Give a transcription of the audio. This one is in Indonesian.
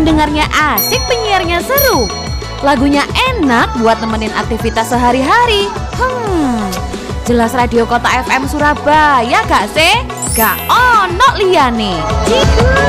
pendengarnya asik, penyiarnya seru, lagunya enak buat nemenin aktivitas sehari-hari. Jelas Radio Kota FM Surabaya gak sih? Gak ono liyane.